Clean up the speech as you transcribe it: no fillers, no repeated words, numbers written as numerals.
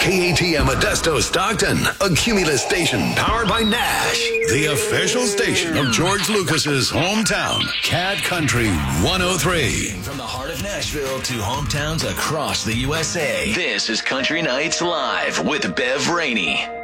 KATM Modesto Stockton, a Cumulus station powered by Nash, the official station of George Lucas's hometown, Cat Country 103. From the heart of Nashville to hometowns across the USA, this is Country Nights Live with Bev Rainey.